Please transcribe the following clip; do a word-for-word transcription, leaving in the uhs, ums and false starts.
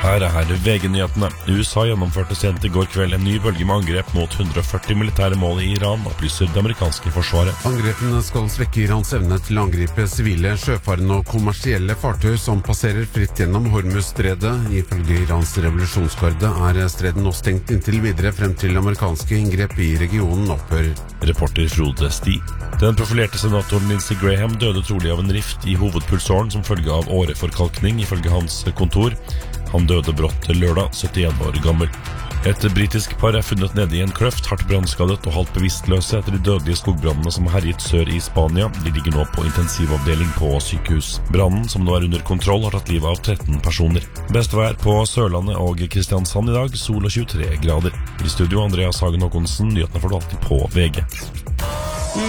Her er V G-nyhetene. U S A gjennomførte sent i går kveld en ny bølge med angrep mot hundre og førti militære mål i Iran, opplyser det amerikanske forsvaret. Angrepene skal svekke Irans evne til å angripe sivile, sjøfarende og kommersielle fartøy som passerer fritt gjennom Hormuz-stredet. Ifølge Irans revolusjonsgarde er streden nå stengt inntil videre frem til amerikanske inngrep i regionen opphører. Reporter Frode Sti. Den profilerte senatoren Lindsey Graham døde trolig av en rift i hovedpulsåren som følge av åreforkalkning, ifølge hans kontor. Han døde brått lørdag, syttien år gammel. Et britisk par er funnet nede i en kløft, hardt brannskadet og halvt bevisstløse etter de dødelige skogbrannene som herjet sør i Spania. De ligger nå på intensivavdeling på sykehus. Brannen, som nå er under kontroll, har tatt livet av tretten personer. Best vær på Sørlandet og Kristiansand i dag, sol og tjuetre grader. I studio Andreas Hagen Håkonsen, nyhetene får du alltid på V G.